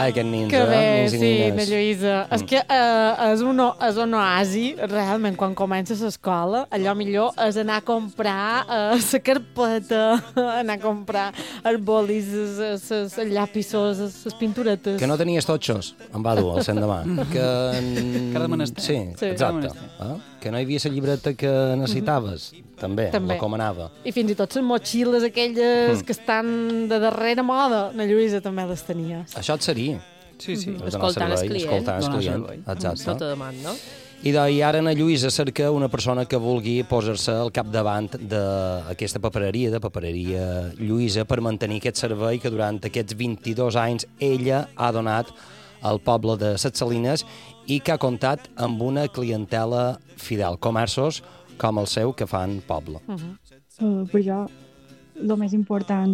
Aquest nins, Que bé, nins i sí, nines. na Lluïsa. És que és un oasi, realment, quan comences l'escola, allò millor és anar a comprar la carpeta, anar a comprar els bolis, els llapissos, les pinturetes. Que no tenies totxos, em va dur el sendemà. Cada menester. Sí, Sí. Cada exacte. menester. Que no hi havia la llibreta que necessitaves. També, la comanava. I fins i tot les motxilles aquelles que estan de darrera moda, na Lluïsa també les tenies. Això et seria. Sí. Donar Escoltant el servei, client. escoltar el Donar client. servei. Exacte. Sota demanda. I ara na Lluïsa cerca una persona que vulgui posar-se al capdavant d'aquesta papereria, de papereria Lluïsa, per mantenir aquest servei que durant aquests 22 anys ella ha donat al poble de Ses Salines i que ha comptat amb una clientela fidel, comerços com el seu que fan poble. Per jo, el més important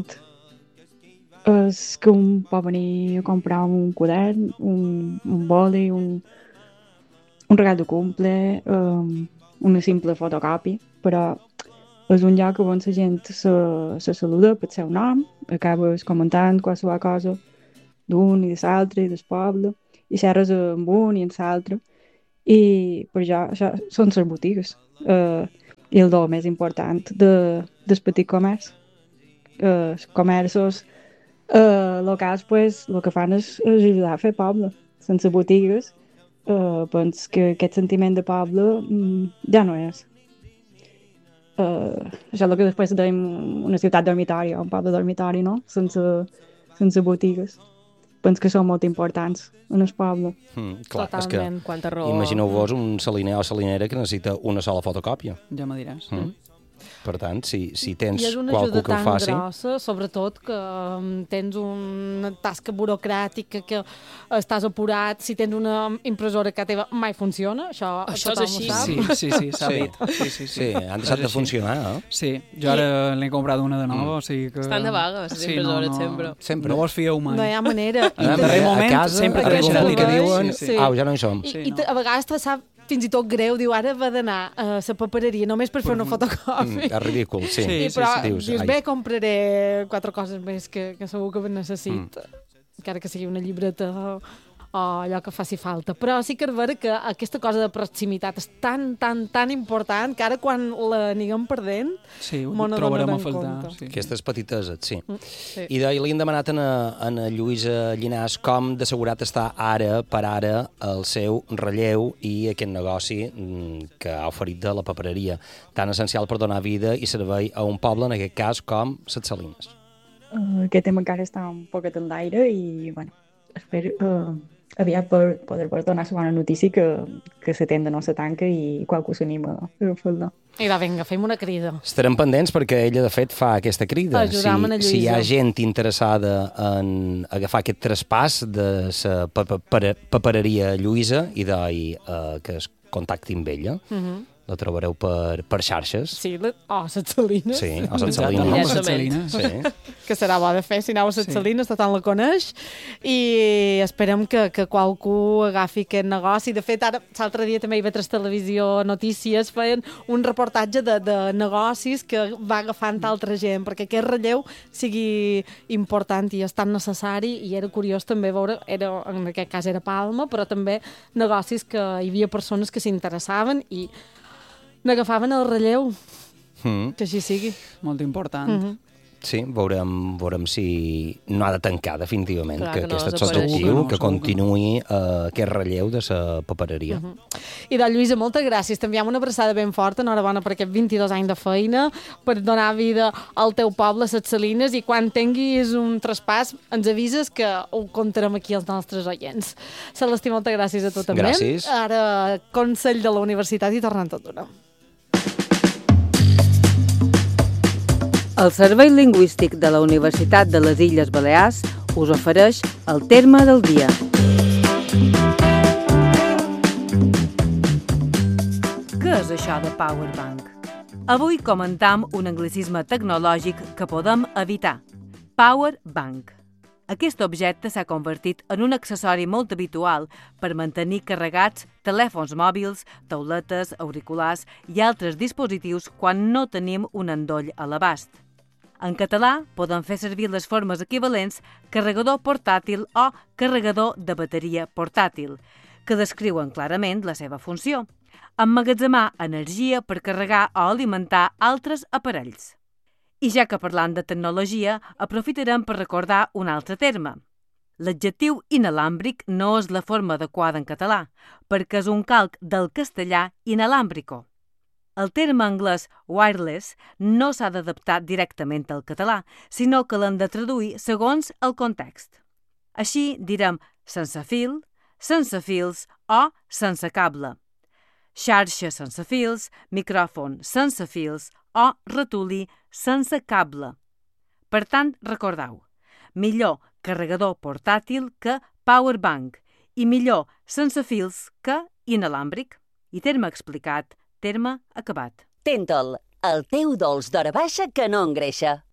és que un pot venir a comprar un quadern, un boli, un regal de cumple, una simple fotocòpia, però és un lloc on la gent se saluda pel seu nom, acabes comentant qualsevol cosa d'un i de l'altre i del poble, i xerres amb un i amb l'altre, i per jo això són les botigues. I el do més important del petit comerç. Els comerços locals, pues, el que fan és ajudar a fer poble. Sense botigues, penso que aquest sentiment de poble ja no és. Això és el que després dèiem una ciutat dormitori, un poble dormitori, no? Sense botigues. Penso que són molt importants en el poble. Clar, Totalment, quanta raó. Imagineu-vos un saliner o salinera que necessita una sola fotocòpia. Ja me diràs. Per tant, si tens I és una qualcú ajuda que ho tan faci... grossa, sobretot que tens una tasca burocràtica, que estàs apurat, si tens una impressora que teva mai funciona, això Això és tothom així. ho sap. Sí, s'ha Sí. dit. Sí, han deixat És de així. funcionar, eh? Sí, jo ara n'he comprat una de nova, o sigui que... Estan de vaga, les impressores, sempre. Sempre. No vos fieu mai. No hi ha manera. En el darrer moment sempre apareix apareixerà algú que l'idea. diuen Sí. au, ja no hi som. Sí, I no. a vegades te sap fins i tot greu, diu, ara va d'anar a la papereria només per fer una fotocòpia. És ridícul, sí. Sí, I però Dius, dius, ai. bé, compraré 4 coses més que segur que necessito, encara que sigui una llibreta o allò que faci falta. Però sí que és vera que aquesta cosa de proximitat és tan important que ara quan la anirem perdent Sí, ho m'ho trobarem a n'adonarem faltar. compte. Sí. Aquestes petiteses, sí. Sí. I li hem demanat a Lluïsa Llinàs com d'assegurat està ara per ara el seu relleu i aquest negoci que ha oferit de la papereria, tan essencial per donar vida i servei a un poble, en aquest cas, com Ses Salines. Aquest tema encara està un poquet en l'aire i, bueno, espero aviat per poder donar la bona notícia que la tenda no se tanca i qualcú s'anima a fer-la. I va, vinga, fem una crida. Estarem pendents perquè ella, de fet, fa aquesta crida. Ajudam a Si hi ha Lluïsa. gent interessada en agafar aquest traspàs de la papereria Lluïsa i que es contacti amb ella, la trobareu per xarxes. Sí, Ses Salines. Sí, o Ses Exacte, Salines. amb Llançament. Ses Salines. Sí. Que serà bo de fer, si aneu a Ses Sí. Salines, tothom la coneix, i esperem que qualcú agafi aquest negoci. De fet, ara, l'altre dia també hi va tres televisió notícies, feien un reportatge de negocis que va agafant altra gent, perquè aquest relleu sigui important i és tan necessari, i era curiós també veure, en aquest cas era Palma, però també negocis que hi havia persones que s'interessaven i n'agafaven el relleu, que així sigui. Molt important. Sí, veurem si no ha de tancar definitivament, Clar, que que no aquest és desapareixi. l'objectiu, Segur que que no, continuï aquest relleu de la papereria. I de Lluïsa, moltes gràcies. T'enviem una abraçada ben forta, enhorabona per aquests 22 anys de feina, per donar vida al teu poble, a Ses Salines, i quan tinguis un traspàs ens avises que ho contarem aquí als nostres oients. Celestí, moltes gràcies a tu també. Gràcies. Ara, Consell de la Universitat i tornant tot d'una. El Servei Lingüístic de la Universitat de les Illes Balears us ofereix el terme del dia. Què és això de Powerbank? Avui comentam un anglicisme tecnològic que podem evitar. Powerbank. Aquest objecte s'ha convertit en un accessori molt habitual per mantenir carregats telèfons mòbils, tauletes, auriculars i altres dispositius quan no tenim un endoll a l'abast. En català poden fer servir les formes equivalents carregador portàtil o carregador de bateria portàtil, que descriuen clarament la seva funció: emmagatzemar energia per carregar o alimentar altres aparells. I ja que parlant de tecnologia, aprofitarem per recordar un altre terme. L'adjectiu inalàmbric no és la forma adequada en català, perquè és un calc del castellà inalàmbrico. El terme anglès wireless no s'ha d'adaptar directament al català, sinó que l'hem de traduir segons el context. Així direm sense fil, sense fils o sense cable. Xarxa sense fils, micròfon sense fils o ratolí sense cable. Per tant, recordeu, millor carregador portàtil que powerbank i millor sense fils que inalàmbric. I terme explicat, terme acabat. Tentol, el teu dolç d'hora baixa que no engreixa.